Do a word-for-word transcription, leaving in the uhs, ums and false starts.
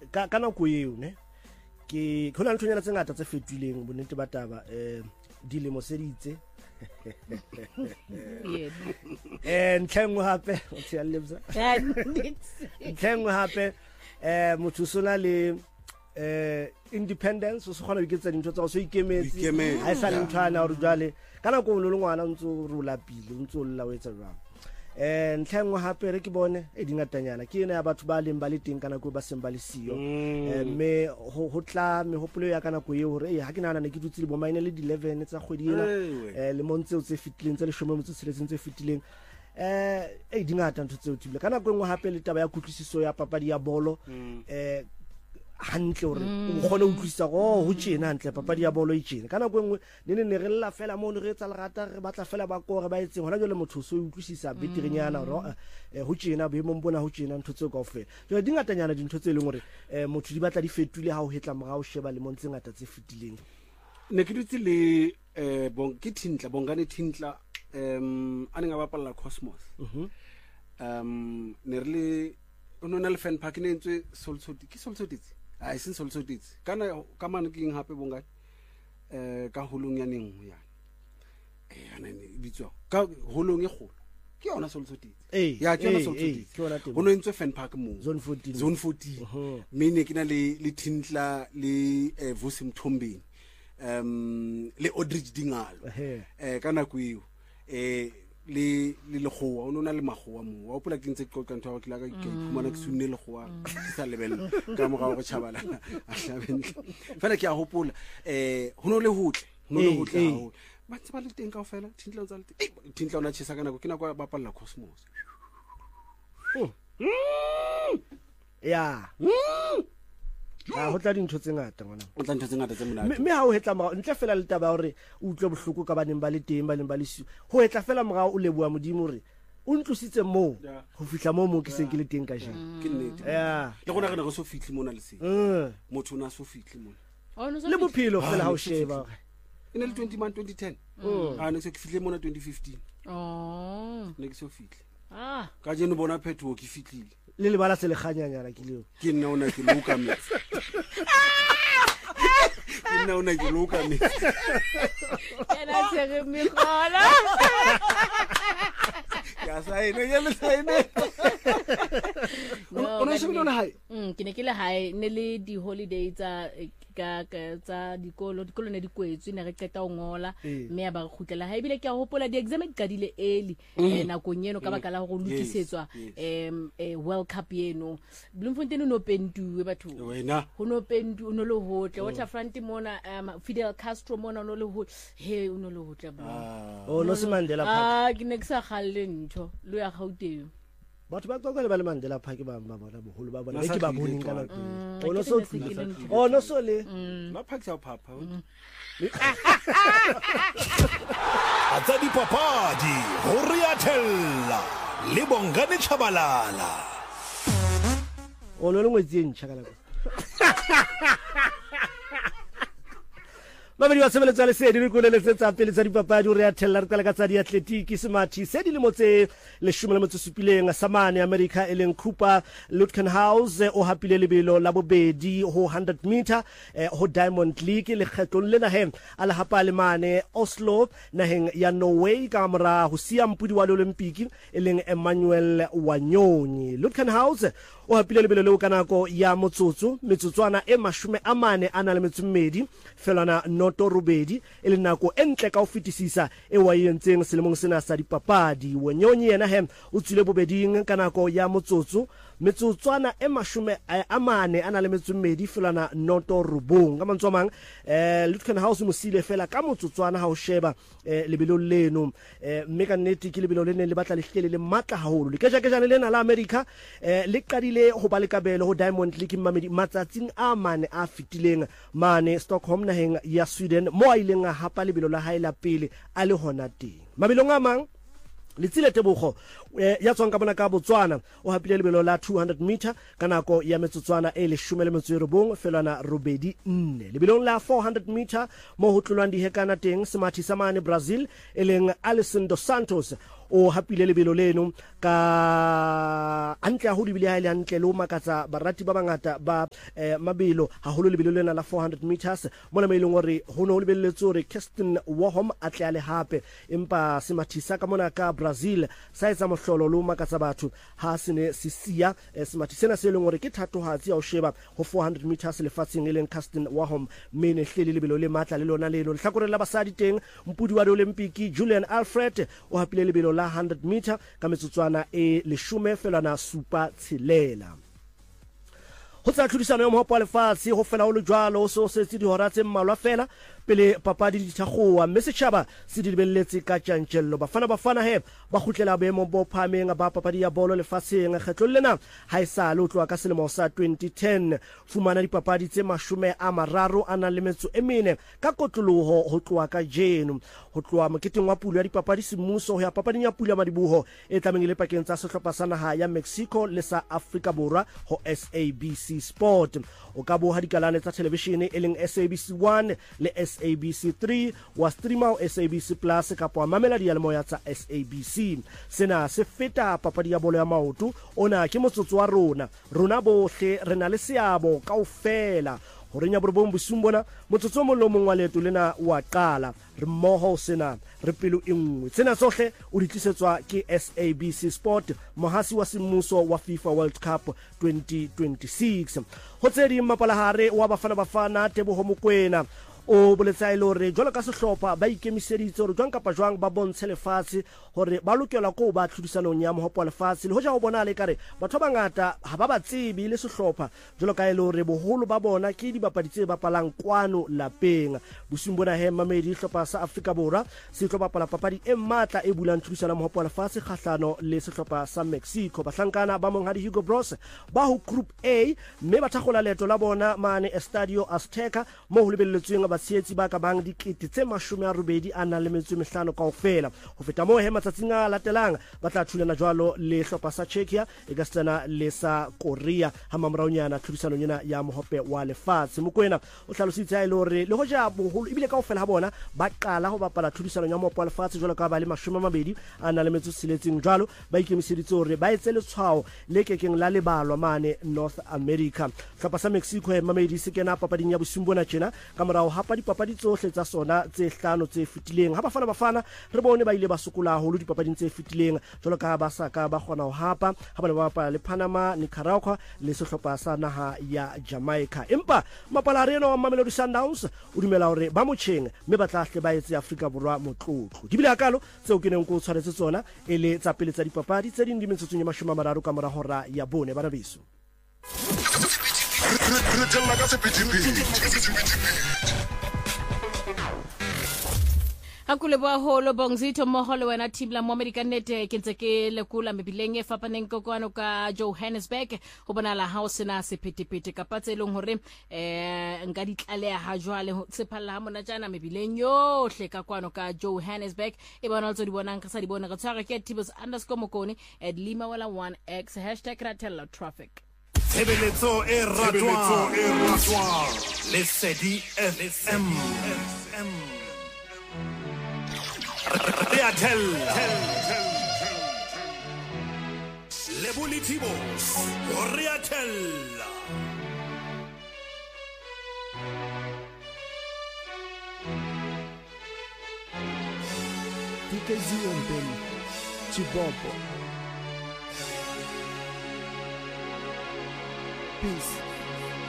ka kana go eo ne ke khona ntshonyana tse ngata tse fetuleng bonnete ba taba eh dilemo se ditse Yeah. and tlengwe hape o tshia lebza tlengwe hape eh motho sona le eh independence o se gona iketsa dintho tsa go se ikemetse ha isa le ntwana o jwale kana go lo ngwana ntso rula pile ntso lla o etsa jwang eh tlengwe hape re ke bone e dingatanyana ke ena ya batho ba leng ba le teng kana go ba seng ba le siyo eh me ho tla me hopolo ya kana go e hore eh ha ke nana ne ke dutse le bo mine le eleven tsa kgwedi ena eh le montse o tse fitileng tse le shome motse tseletseng tse fitileng eh e dingata ntho tse o tibile kana go engwe hape le taba ya kutlwisiso ya papadi ya bolo eh hantle hore o gone o tlisa go ho tjena hantle papadi ya bolo e tjena kana go engwe ne ne re lla fela mo ne re etsa lerata re batla fela ba gore ba etseng hona jole motho so o utlwisisa beterinyana hore ho tjena be mo mbona ho tjena ntho tse kaofela jole di ngatanyana dintho tse leng hore motho di batla di fetule ha o hetla mora o sheba le montse ngata tse fetileng ne ke dutse le eh bon ke Thintla Bongane Thintla um a neng a bapalla Cosmos um ne re le o nona le fan park ne ntse Solsoti ke Solsoti a se Solsoti kana ka mane ke eng hape Bongane eh ka holong ya neng ho yana eh ana ne bitswa ka holong e kgolo ke yona Solsoti ya ke yona Solsoti ho no ntse fan park mo zone fourteen zone fourteen mine ke na le le Thintla le eh, Vusi Mthombeni um le Odridge Dingalo eh kana ku eo eh le le lekgowa o nona le magowa mo wa opola ke ntse ke qoqa ntwa ke la ka ke khumana ke sunne lekgowa ke sa lebella ka moga go tshabala a hlabentle fela ke a hopola eh ho no le hotle ho no le hotle ha ba tse ba le teng kaofela Thintla o tsa le teng Thintla ona tshisa kana go ke na kwa bapalla Cosmos ya ha ho tla dintho tse ngata ngwana o tla ntho tse ngata tse monate me ha o hetla mora ntle fela le taba hore o utlwe bohloko ka baneng ba le teng ba leng ba le siyo ho hetla fela mora o leboa modimo hore o ntlositse mo ho fihla mo mo ke se ke le teng ka jeng ke nnete ya le gona gana go so fihle mona le se motho na so fihle mona le bophelo fela ha o sheba ene le twenty man twenty ten a ne se ke fihle mona twenty fifteen Oh. ne ke so fihle Ah. ka jeno bona phetho ke fihlile le le bala se le khanyanyana ke leo ke nna ona ke loka me ke nna ona ke loka me Ena tsere mi khola. ya saene ya le saene ona se bona hae Mm ke ne ke le hae ne le di holiday tsa ka ka tsa dikolo dikolo ne di kwetswe ne re qeta o ngola mme ya ba re khutlela ha ebile ke a hopola di exam di kadile early na go nyeno ka baka la go lokisetswa em World Cup yeno Bloemfontein no pentuwe batho wena ho no pentu no le hotle waterfront mona Fidel Castro mona no le ho he o no le hotle ba o no se Mandela Park ah ke ne ke sa khalle ntho lo ya Gauteng batho ba tswa le ba le Mandela Park ba ba bona boholo ba bona ke ba boning kana o no so o no so le ba park ya papa atsa di papadi ho riathella le Bongane Tshabalala o no le ngwetsi ntšha kana Mabedi wa sebeletsa le se di re koleletse tsa pele tsa dipapadi o re a thella re tsala ka tsa di atletiki semathi se di le motse le shome le motse supileng samane America eleng Cooper Lutkenhouse o hapile lebelo la bobedi ho one hundred meter eh, ho Diamond League le kgetlong lena he a le hapa le mane Oslo naheng ya Norway ka mora ho sia mpudi wa Olympic eleng Emmanuel Wanyonyi Lutkenhouse o hapile lebelo le kanako ya motsotso metsotswana e mashome a mane ana le metsumedi felana noto robedi e le nako e ntle ka o fetisisa e wa yentseng selemong sena sa dipapadi Wanyonyi yena he o tsile bobeding kanako ya motsotso metsotswana e mashome a mane ana le metsumedi felana noto robong ka mantswe mang eh Lutkenhouse mosile fela ka motsotswana ha o sheba eh, lebelo leno eh, mme ka nnete ke lebelo lene le batla le hlele le matla haholo le ke ja ke jana lena la America eh, le qadile ho ba le kabelo ho Diamond League mamedi matsatsing a mane a fitileng mane Stockholm naheng ya Sweden mo a ileng a hapa lebelo la hae la pele a le hona teng mabelong a mang Letsile Tebogo ya tswang ka bona ka Botswana o hapile lebelo la two hundred meter ka nako ya metsotswana e le shome le metso e robong felana robedi nne lebelong la four hundred meter mo ho tlolwang di hekana teng semathi sa mane Brazil eleng Alisson dos Santos o hapile lebelo leno ka antle ho dibile ha ile antle lo makatsa barati ba bangata ba eh, mabelo haholo lebelo lena la four hundred meters mona me ileng hore ho no lebelletse hore Kirsten Warholm a tle ale hape empa se mathisa ka mona ka Brazil sa etsa mohlolo lo makatsa batho ha sene sisia eh, se mathisena se leng hore ke thatohatsi ya o sheba ho four hundred meters lefatsheng e leng Kirsten Warholm mene hlele lebelo le matla le lona leno hlakoreng la basadi teng mpudi wa Olympic Julian Alfred o hapile lebelo la one hundred meter ka metsotswana e leshome felana supa tshelela ho tsa tlhodisano ya mohopo wa lefatshe ho fela ho le jwalo so se tse di hora tse mmalwa fela pele papadi di thakgoa mme setjhaba se di lebelletse ka tjantjello bafana bafana he ba khutlela boemo bo phameng ba papadi ya bolo lefatsheng kgetlo lena ha isa le utlwa ka selemo sa twenty ten fumana dipapadi tse mashume a mararo ana le metso e mene ka kotloloho ho tloa ka jeno ho tloa moketeng wa pulo ya dipapadi semmuso ho ya papading ya pulo ya madiboho e tlamengile pakeng tsa sehlopha sa naha ya Mexico le sa Afrika Borwa ho S A B C Sport o ka bo ha dikalane tsa television e leng S A B C one le S A B C three wa streama o S A B C Plus ka po mamela dialemoya tsa S A B C sena se feta papadi ya bolo ya maoto ona ke motsotso wa rona rona bohle re na le seabo kaofela ho renya borobong bosumbona motsotso mo lomong wa leto lena wa qala re moho sena re pelo engwe tsena tsohle o ditlisetswa ke S A B C Sport mohasi wa semmuso wa FIFA World Cup twenty twenty-six ho tsedi mapalahare wa bafana bafana Teboho Mokoena o boletsa ile hore jwalo ka sehlopha ba ikemiseditse hore jwang kapa jwang ba bontshe lefatshe hore ba lokela ko ba tlhudisanong ya mohopo wa lefatshe le hoja ho bona le kare batho ba bangata ha ba ba tsebe le sehlopha jwalo ka ile hore boholo ba bona ke dibapadi tse bapalang kwano lapeng bosumbona he mamedi hlopha sa Afrika Borwa se tlo bapala papadi e matla e bulang tlhudisano mohopo wa lefatshe kgahlano le sehlopha sa Mexico bahlankana ba monghadi Hugo Bros ba ho group A mme ba thakgola leto la bona mane Estadio Azteca mo ho lebelletsweng ba sietsi ba ka bang dikete tse mashome a robedi a nang le metso mehlano kaofela ho feta mo he matsatsing a latelang ba tla thulana jwalo le hlopha sa Czechia e ka tsena le sa Korea ha mamraonyana tlhodisano nyena ya mohope wa lefatshe Mokoena o hlalositse ha ile hore le hoja boholo ibile kaofela ha bona ba qala ho bapala tlhodisano ya mohope wa lefatshe jwalo ka ba le mashome a mabedi a nang le metso seletseng jwalo ba ikemiseditse hore ba etse letshwao le kekeng la lebalwa mane North America hlopha sa Mexico he mamedi se kena papading ya bosumbona tjena ka morao hapa dipapadi tsohle tsa sona tse hlano tse fitileng ha bafana bafana re bone ba ile ba sokola holo dipapading tse fitileng jwalo ka ba sa ka ba kgona ho hapa ha bana ba bapala le Panama Nicaragua le sehlopha sa naha ya Jamaica empa mapala reno wa Mamelodi Sundowns o dumela hore ba motjheng mme ba tla hle ba etse Afrika Borwa motlotlo di bile akalo tseo ke neng go tshwaretse tsona ele tsa pele tsa dipapadi tse ding di metsotso ya mashome a mararo ka mora hora ya bone bana beso Hakule bua holo bongzito moholo wena team la Mohammed Kanete ke ntse ke lekula mebileng e fapaneng kokwano ka Johannesburg ho bonala ha o sena sephetepete ka patse leng hore eh nka ditlaleha ha jwale se phalla ha mona jana mebileng yohle ka kwano ka Johannesburg e bona tso di bonang ka sa di bona ka tshwara ke tibos underscore mokone at lima wala one x hashtag ratella traffic Tshebeletso e ratwa e ratwa le Sedi F M Reatel Le Bolitibos Reatel D K Z Mbeni Chibobo Peace